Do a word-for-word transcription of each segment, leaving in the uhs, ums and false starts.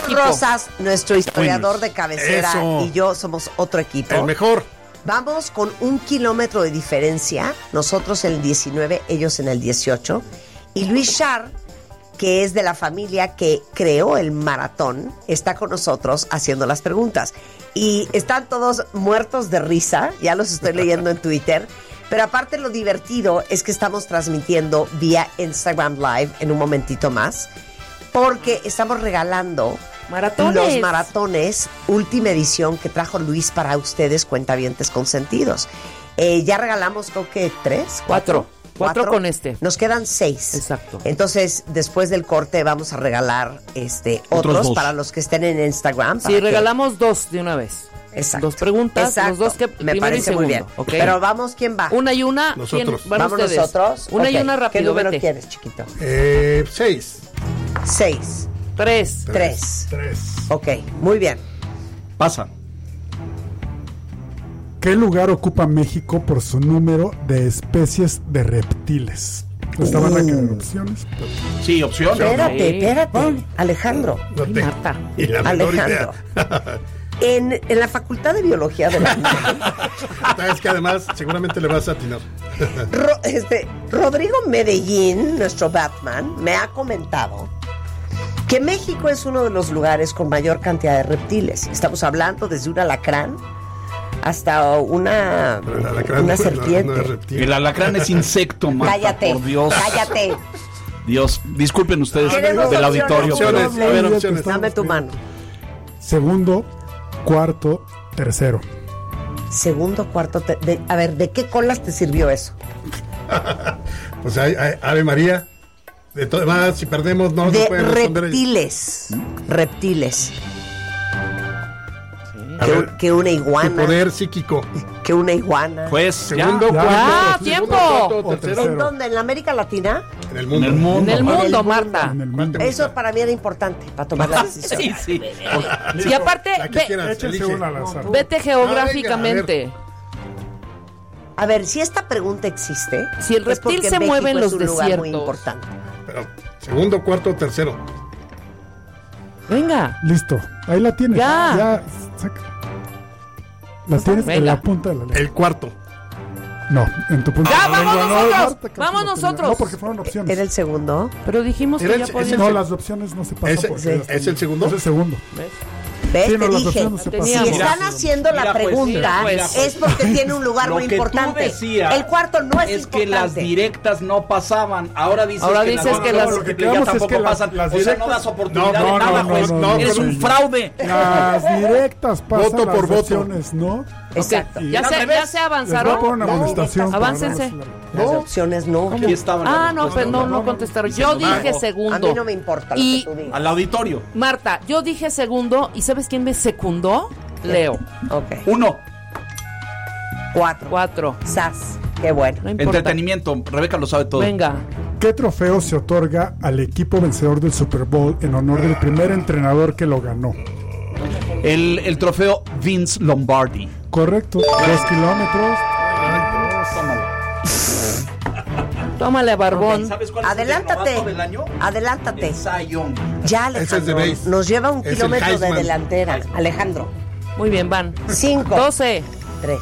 equipo. Rosas, nuestro historiador de cabecera, Eso. y yo somos otro equipo. El mejor. Vamos con un kilómetro de diferencia. Nosotros en el diecinueve, ellos en el dieciocho. Y Luis Char, que es de la familia que creó el maratón, está con nosotros haciendo las preguntas. Y están todos muertos de risa, ya los estoy leyendo en Twitter. Pero aparte lo divertido es que estamos transmitiendo vía Instagram Live en un momentito más, porque estamos regalando Maratones. los maratones última edición que trajo Luis para ustedes, cuentavientes consentidos. Eh, ya regalamos, creo que tres, Cuatro. Cuatro con este. Nos quedan seis. Exacto. Entonces, después del corte vamos a regalar este otros, Otros dos. para los que estén en Instagram. Sí, para que- regalamos dos de una vez. Exacto. Dos preguntas, Exacto. los dos que Me primero y parece segundo. muy bien. ¿Ok? Pero vamos, ¿quién va? Una y una. Nosotros. ¿quién? Van Vamos ustedes. nosotros. Una y Ok. una ¿Qué rápido, número vete. quieres, chiquito? Eh, seis. Seis. Tres. Tres. Tres. Ok, muy bien. Pasa. ¿Qué lugar ocupa México por su número de especies de reptiles? Estaban a quedar opciones. Sí, opción. Espérate, Sí. espérate. Alejandro. No Ay, te- Marta. y la menor Alejandro. idea. En, en la Facultad de Biología de la Es que además seguramente le vas a atinar. Ro- este, Rodrigo Medellín, nuestro Batman, me ha comentado que México es uno de los lugares con mayor cantidad de reptiles. Estamos hablando desde un alacrán hasta una, Pero el alacrán una no- no- serpiente. no es reptil. El alacrán es insecto, Marta, Cállate, por Dios. cállate. Dios, disculpen ustedes Queremos del opciones, auditorio. opciones. pero- A ver, Oye, opciones. que Dame tu estamos mano. bien. Segundo, cuarto, tercero. Segundo, cuarto. te- de- a ver, ¿de qué colas te sirvió eso? Pues hay, hay- Ave María. De todo más, si perdemos, no se De puede responder. reptiles. Reptiles. A Que, ver, que una tu iguana. poder psíquico. Que una iguana. Pues, Segundo, ya. cuarto. Ah, segundo, tiempo. cuarto, O tercero. ¿En dónde? ¿En la América Latina? En el en mundo. el mundo. En el Marta. mundo, Marta. En el mundo. Eso para mí era importante, para tomar la decisión. Sí, sí. Y aparte, La que ve- quieras, Échense elige. una al azar. vete geográficamente. A ver, si esta pregunta existe, Si el es reptil porque se México mueve en es los un lugar muy desiertos. importante. Pero, segundo, cuarto, tercero. Venga. Listo, ahí la tienes. Ya. Ya, saca. La tienes en Venga. la punta de la lengua. El cuarto. No, en tu punta Ya, de la vamos lengua. nosotros, Marta, que vamos no tenía- nosotros. No, porque fueron opciones. ¿Era el segundo? Pero dijimos Era que ya el- podíamos. es No, las opciones no se pasan Ese- por sí. ¿Es el segundo? Es el segundo. ¿Ves? Sí, Te no, las dije, opciones no se pasan. si Teníamos. están haciendo la Mira, pues, pregunta, mira, pues. es porque tiene un lugar Lo muy que tú importante. decías El cuarto no es, es que importante. las directas no pasaban. Ahora dices Ahora que dices las, que no, las- no, lo que ya quedamos es tampoco que las- pasan. las o sea, no directas- das oportunidad No, de no, nada, no, juez. no, no, Eres no, un no. fraude. Las directas pasan, Voto las por voto. opciones no. Exacto. Y Ya al se, revés. ya se les voy a avanzaron. poner una No, amonestación. para aváncense. darles la- Las opciones no. Aquí estaban. Ah, no, las pero no, respuestas. no contestaron. Yo dije A segundo. mí no me importa lo Y que tú digas. Al auditorio. Marta, yo dije segundo. ¿Y sabes quién me secundó? Leo. Ok. Uno. Cuatro. Cuatro. Sas. Qué bueno. No importa. Entretenimiento. Rebeca lo sabe todo. Venga. ¿Qué trofeo se otorga al equipo vencedor del Super Bowl en honor del primer entrenador que lo ganó? El, el trofeo Vince Lombardi. Correcto, dos kilómetros. Tómale, barbón. ¿Sabes cuál es el Adelántate. novato del año? Adelántate. El Cy Young. Ya, Ese es de Alejandro. base. Nos lleva un Es el kilómetro de Heisman. delantera. Alejandro. Muy bien, van. Cinco. Doce. Tres.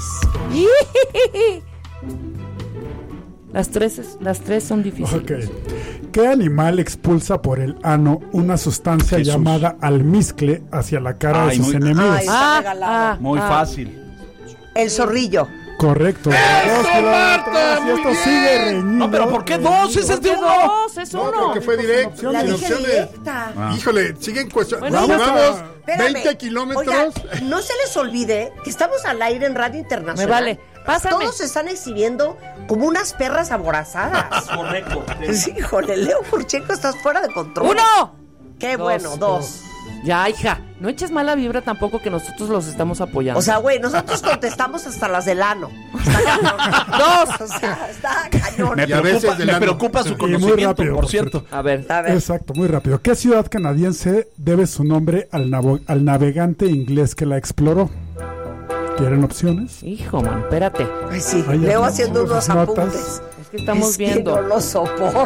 Las tres, es- las tres son difíciles. Ok. ¿Qué animal expulsa por el ano una sustancia Jesús. llamada almizcle hacia la cara Ay, de sus muy- enemigos? Ay, está Ah, regalado. ah, Muy ah. fácil. El zorrillo. Correcto. Dos kilómetros. Y esto sigue reñido. No, pero ¿por qué dos? Ese es de ¿Qué uno. dos? Es No, uno. pero que fue directo. La sin dije opciones. directa. Híjole, siguen cuestionando. Bueno, Llevamos Espérame. veinte kilómetros. Oigan, no se les olvide que estamos al aire en Radio Internacional. Me vale. Pásame. Todos se están exhibiendo como unas perras aborazadas. Correcto. Sí, híjole, Leo Furcheco, estás fuera de control. ¡Uno! Qué Dos. bueno, dos. Ya, hija. No eches mala vibra tampoco que nosotros los estamos apoyando. O sea, güey, nosotros contestamos hasta las del ano. Está cañón. dos. O sea, está cañón. Me Y a veces preocupa, del me ano. preocupa su muy conocimiento, rápido, por por cierto. A ver. A ver, Exacto, muy rápido. ¿Qué ciudad canadiense debe su nombre al, navo- al navegante inglés que la exploró? ¿Quieren opciones? Hijo, man, espérate. ay, sí, Ay, Leo ya, haciendo sus unos notas. apuntes. Es que estamos Es que viendo. no lo soporto.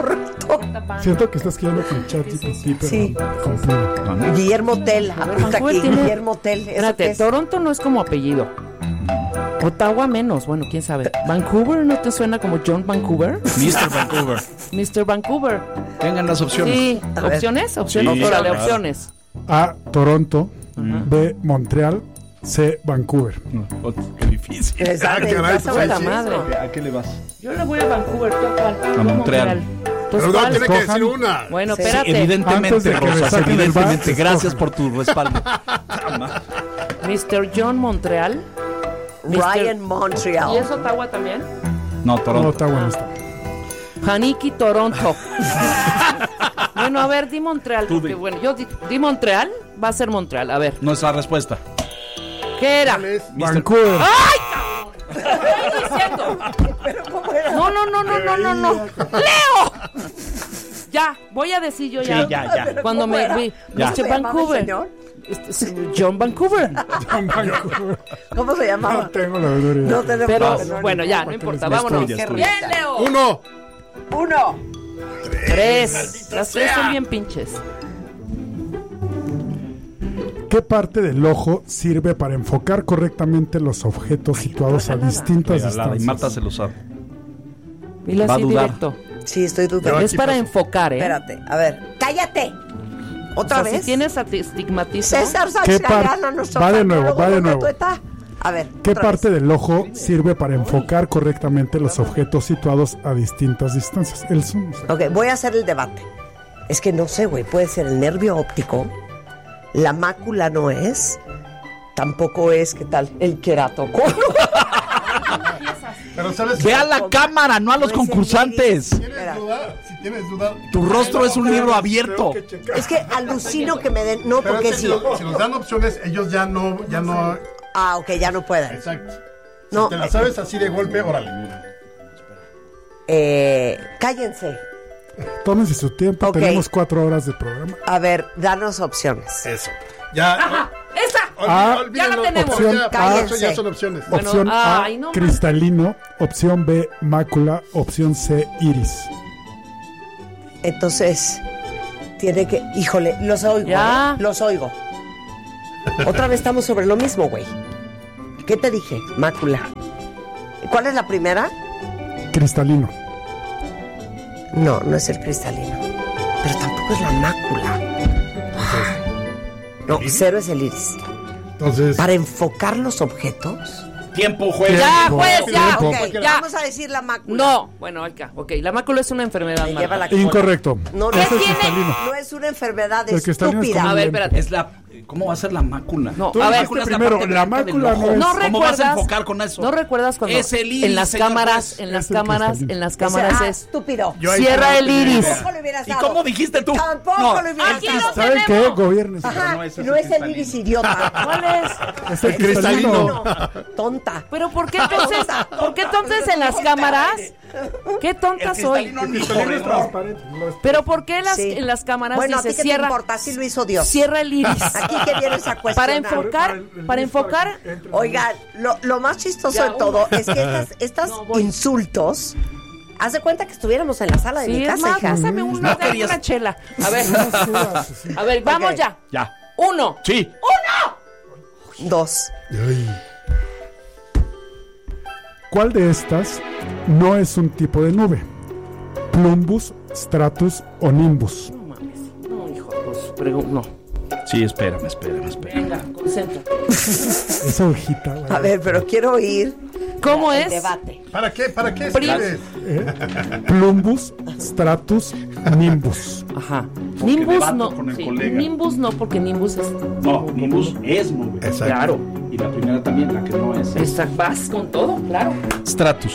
Siento que estás quedando con ChatGPT, pero Sí. con pluma. Guillermo Tell. A ver, Vancouver aquí, tiene- Guillermo Tell. ¿eso qué Espérate, es? Toronto no es como apellido. Ottawa menos, bueno, quién sabe. Vancouver, ¿no te suena como John Vancouver? mister Vancouver. mister Vancouver. Tengan las opciones. Sí, A ver. ¿opciones? Opciones, Sí, órale, claro. opciones. A, Toronto. B, Montreal. C, Vancouver. Oh, qué difícil. Exacto, Ah, caray, vas a pues, ver puta si madre. eso. ¿A qué le vas? Yo le voy a Vancouver, ¿tú a cuál? Tú a Montreal. ¿Tú Pero no, cuál? tiene que Escojan. decir una. Bueno, Sí. espérate. Antes Evidentemente, de que Rosas, saquen el evidentemente. bar, Gracias escojan. por tu respaldo. mister John Montreal. Ryan ¿Y Montreal. es Ottawa también? No, No, Toronto. está bueno. Está. Haniki, Toronto. Bueno, a ver, di Montreal. Tú Porque, di. bueno, yo di, di Montreal, va a ser Montreal. A ver, Nuestra respuesta. ¿qué era? ¿Cuál es? Vancouver. ¿Qué estoy diciendo? No, no, no, no, no, no, no. ¡Leo! Ya, voy a decir yo ya. Sí, ya, ya. Cuando ¿Cómo me era? vi. ¿Cómo mister se llamaba el Vancouver. señor? Este es John Vancouver. Vancouver. ¿Cómo se llamaba? No tengo la menor idea. No tenemos Pero, la menor bueno, idea. ya, no importa. les Vámonos. tuyas, tuyas. Bien, Leo. Uno. Uno. Tres. Las tres son bien pinches. ¿Qué parte del ojo sirve para enfocar correctamente los objetos situados a distintas Regalada, y Marta distancias? se lo sabe. Dile Va a así dudar. directo. Sí, estoy dudando. Yo Es aquí para paso. enfocar, ¿eh? Espérate, a ver. ¡Cállate! O ¿Otra sea, vez? si tienes astigmatismo. César ¿Qué Sánchez par- Galeana, nuestro va de nuevo, cardiólogo va de de nuevo. Tuetá. A ver. ¿Qué otra parte vez. del ojo sirve para enfocar correctamente los objetos situados a distintas distancias? El zoom. Ok, voy a hacer el debate. Es que no sé, güey. Puede ser el nervio óptico. La mácula no es. Tampoco es, ¿qué tal? El queratocono. Pero sabes Ve a la cámara, no a los No es el concursantes. iris. ¿Tienes Espera. duda? Si tienes duda. Tu rostro es un libro abierto. Es que alucino que me den. No, Pero porque es que sí. si, lo- si nos dan opciones, ellos ya no, ya no. Ah, ok, ya no pueden. Exacto. No. Si te la sabes así de golpe, órale. Eh, cállense. Tómense su tiempo, Ok. tenemos cuatro horas de programa. A ver, danos opciones. Eso. Ya. ¡Esa! Ah, olvídenlo, ya la tenemos. Opción Ya, Cállense. eso ya son opciones. Bueno, Opción A, ay, no, cristalino. Opción B, mácula. Opción C, iris. Entonces, tiene que. Híjole, los oigo. Ya. ¿eh? Los oigo. Otra vez estamos sobre lo mismo, güey. ¿Qué te dije? Mácula. ¿Cuál es la primera? Cristalino. No, no es el cristalino. Pero tampoco es la mácula. Ay. No, cero es el iris. Entonces. Para enfocar los objetos. Tiempo, juez. Ya, Tiempo. pues, ya. Tiempo. Ok, Ya. vamos a decir la mácula. No, bueno, acá. Ok, la mácula es una enfermedad. Me Marta. lleva la cola. Incorrecto. No, no, Es el tiene? cristalino. no es una enfermedad El cristalino es estúpida. como A ver, lente. espérate. Es la. ¿Cómo va a ser la mácula? No, Tú a ver, dijiste primero, parte la blanca del mácula ojo. no es- No ¿Cómo vas a recuerdas- enfocar con eso? ¿No recuerdas cuando Es el iris, en las señor cámaras, juez. en las Es el cámaras, cristalino. en las Ese- cámaras ah, es estúpido. Yo ahí cierra sí no el tenía iris? idea. Tampoco lo hubieras ¿Y dado. cómo dijiste tú? Tampoco No, lo hubieras aquí dado. lo ¿Saben qué? tenemos. Gobiernes. Ajá, no, ese es no el es el cristalino. iris, idiota. ¿Cuál es? Es el cristalino. cristalino. Tonta. Pero ¿por qué entonces, ¿por qué entonces en las cámaras? ¿Qué tonta soy? cristalino ni Cristalino es corredor. transparente. no es- Pero ¿por qué las, Sí. en las cámaras Bueno, ¿a ti dice qué te cierra, importa? Así lo hizo Dios. cierra el iris? Aquí que vienes a cuestionar. Para enfocar, el- el para iris para enfocar, que entre- Oigan, lo, lo más chistoso Ya, de todo uno. es que estas, estas No, voy. insultos. Haz de cuenta que estuviéramos en la sala de sí, mi es casa, más, hija. pásame una, No querías- una chela. A ver, a ver, vamos Ok. ya. Ya. Uno. Sí. Dos. Ay. ¿Cuál de estas no es un tipo de nube? Plumbus, stratus o nimbus. No mames. No, hijo, pues, pregu- no. Sí, espérame, espérame, espérame. Venga, concéntrate. Esa hojita, güey. A ver, pero quiero oír ¿Cómo el es? debate. ¿Para qué? ¿Para qué Pri- escribes? Plumbus, stratus, nimbus. Ajá. Nimbus debato no. con el Sí, colega. Nimbus no, porque Nimbus es. No, Nimbus es nube. Exacto. Claro. Y la primera también, la que no es. es Esa- vas con todo, claro. Stratus.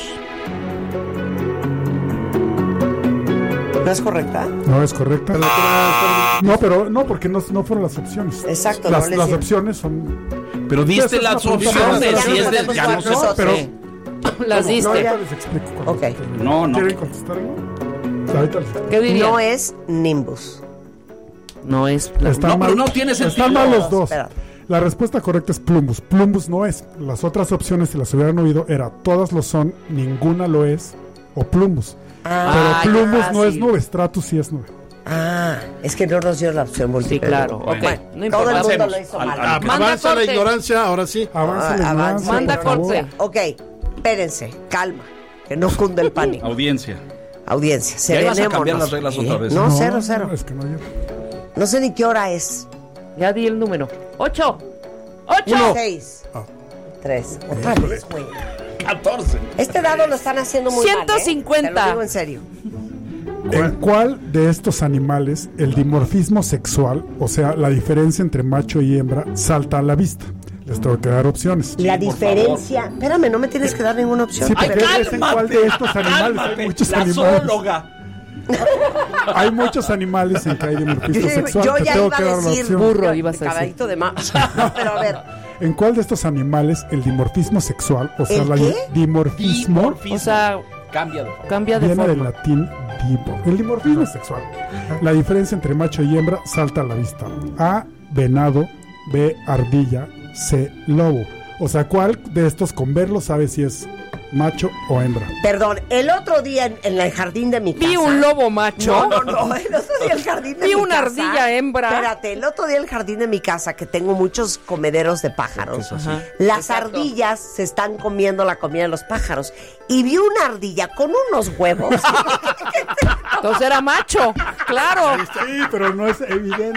¿No es correcta? No es correcta. No, pero no, porque no, no fueron las opciones. Exacto, Las, no les las di- opciones son. Pero diste Esa es las una pregunta. opciones. Ya Si no es de, podemos ya no jugar sé. nosotros. pero- Sí. Las No, diste. ahorita les explico. cuando Ok. termine. No, no. ¿Quieren contestar algo? Ahorita les explico. ¿Qué dirías? No es Nimbus. No es. la- Están No, mal, pero no tiene sentido. Están mal los dos. Espera. La respuesta correcta es Plumbus. Plumbus no es. Las otras opciones, si las hubieran oído, era todas lo son, ninguna lo es o Plumbus. Ah, Pero Plumus ya, no es sí. nube, Stratus sí es nube. Ah, es que no nos dio la opción Sí, múltiple. claro. Ok, Bueno, no todo el importa. mundo Avancemos. lo hizo Al- mal. al- Ah, Manda avanza la corte. ignorancia, ahora sí. Avanza Ah, la avanza. ignorancia, Manda por favor. corte. Ok, espérense, calma, que no cunde el pánico. Audiencia. Audiencia, Ya ibas a serenémonos. cambiar las reglas otra vez. No, No, cero, cero. Es que no lleva. No sé ni qué hora es. Ya di el número. Ocho. Ocho. Uno. Seis. Ah. Tres. Otra vez, güey. catorce. Este dado lo están haciendo muy ciento cincuenta. mal, ¿eh? Te lo digo en serio. ¿En cuál de estos animales el dimorfismo sexual, o sea, la diferencia entre macho y hembra, salta a la vista? Les tengo que dar opciones. La diferencia... Espérame, no me tienes que dar ninguna opción. Sí, A porque ver, es en cuál de estos animales hay muchos la animales. zoóloga. Hay muchos animales en que hay dimorfismo yo, sexual. yo Te ya tengo iba que a dar la decir opción. Burro, ibas a decir. caballito de más. Pero a ver, ¿En cuál de estos animales el dimorfismo sexual, o sea, ¿El la qué? dimorfismo, Dimorfismo. O sea, Cambia de forma. cambia de viene del forma. latín dimor? El dimorfismo sexual. La diferencia entre macho y hembra salta a la vista. A, venado. B, ardilla. C, lobo. O sea, ¿cuál de estos con verlo sabe si es macho o hembra? perdón, el otro día en, en el jardín de mi casa... Vi un lobo macho. No, no, no, el otro día el jardín de Vi mi una casa... ardilla hembra. Espérate, el otro día el jardín de mi casa, que tengo muchos comederos de pájaros, Ajá. las Exacto. ardillas se están comiendo la comida de los pájaros. Y vi una ardilla con unos huevos. Entonces era macho. Claro. Sí, pero no es evidente.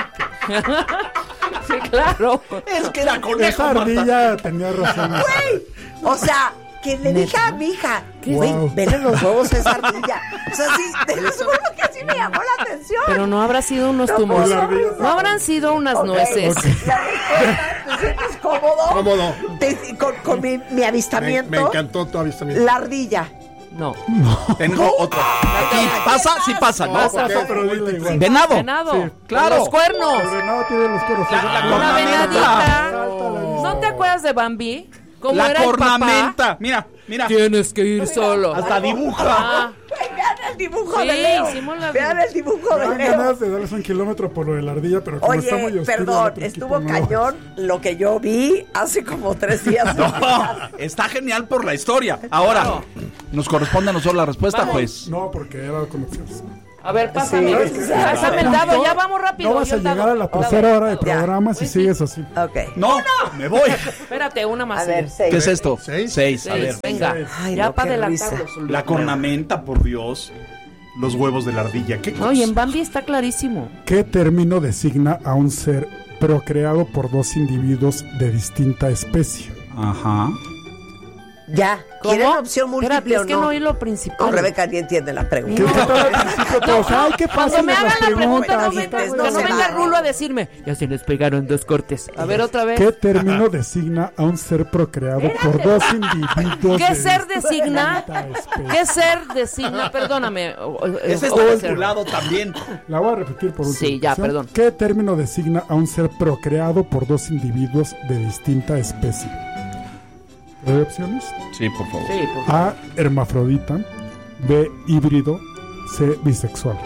Sí, claro. Es que era conejo, Esa Marta. ardilla tenía razón. O sea, que le dije a mi hija, güey, Wow. vele los huevos a esa ardilla. O sea, sí, te lo juro que sí me llamó la atención. Pero no habrá sido unos No, tumores. pues, sorry, No habrán sido unas Ok, nueces. La respuesta, ¿te sientes cómodo? Cómodo. Te- con con mi, mi Me, avistamiento, me encantó tu avistamiento. la ardilla. No. Tengo otro. Aquí pasa, sí pasa, ¿no? Pasa. No, pero dile igual. Venado. Venado. Sí. Con Claro. los cuernos. El venado tiene los cueros. La- la Una cornamenta. venadita. ¿No te acuerdas de Bambi? ¿Cómo La era el papá? cornamenta. Mira, mira. Tienes que ir solo. Hasta dibuja. Ah, Güey, vean el dibujo Sí, de Leo. hicimos la- Vean el dibujo Me de dan Leo. ganas de darles un kilómetro por lo de la ardilla, pero como está muy Oye, hostil el perdón, otro estuvo equipo, no. cañón lo que yo vi hace como tres días. No, está genial por la historia. Ahora, nos corresponde a nosotros la respuesta, Vamos. pues. No, porque era con opciones. A ver, pásame. Sí. Pásame el dado, ya vamos rápido. No vas yo a el dado. llegar a la Dado, tercera hora de dado. programa si Pues sí. sigues así. Ok. No, me voy. Espérate, una más. A ver, seis. ¿Qué es esto? ¿Seis? Seis. A Seis, ver. venga. Ay, ya no, para qué adelantarlos. La cornamenta, por Dios. Los huevos de la ardilla. ¿Qué cosa? Oye, en Bambi está clarísimo. ¿Qué término designa a un ser procreado por dos individuos de distinta especie? Ajá. Ya. ¿Quieren opción múltiple Espérate, o es que no? no oí lo No, principal. Rebeca ni entiende la pregunta. ¿Qué tal al principio todos? Ay, qué Cuando fácil me las hagan la pregunta, no, preguntas. venga, Pues que no no se venga va. Rulo a decirme. Ya se les pegaron dos cortes. A ver, otra vez. ¿Qué término designa a un ser procreado por dos individuos ¿Qué de ser designa? distinta especie? ¿Qué ser designa? Perdóname. o- o- Ese o- está o- de tu lado también. La voy a repetir por última Sí, ya, ocasión. perdón. ¿Qué término designa a un ser procreado por dos individuos de distinta especie? ¿Te doy opciones? Sí, por favor. Sí, por favor. A, hermafrodita. B, híbrido. C, bisexual.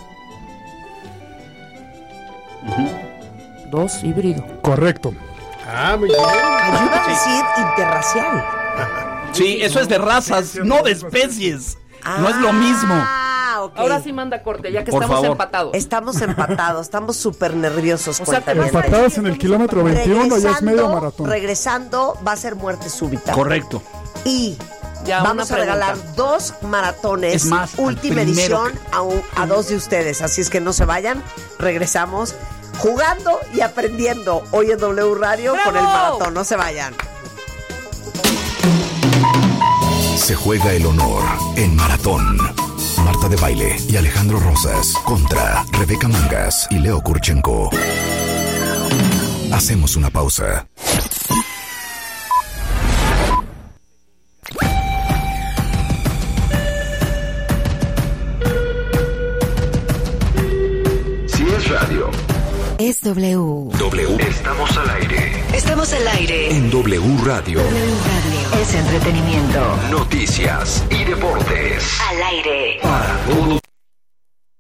Dos, híbrido. Correcto. Ah, muy bien. Yo iba a decir interracial. Sí, eso es de razas, no de especies. No es lo mismo. Ah, ok. Ahora sí manda corte, ya que Por estamos favor. empatados. Estamos empatados, estamos súper nerviosos. O sea, te cuentavientes. vas a- Empatados en el kilómetro veintiuno, ya es medio maratón. Regresando va a ser muerte súbita. Correcto. Y Ya, vamos a una regalar pregunta. dos maratones Es más, al última primero edición que- a, un- a dos de ustedes. Así es que no se vayan. Regresamos jugando y aprendiendo hoy en W Radio ¡Bravo! con el maratón. No se vayan. Se juega el honor en Maratón. Marta de Baile y Alejandro Rosas contra Rebeca Mangas y Leo Kurchenko. Hacemos una pausa. Si es radio, Es W. W. estamos al aire. Estamos al aire. En W Radio. W Radio. Es entretenimiento. Noticias y deportes. Al aire. Para todo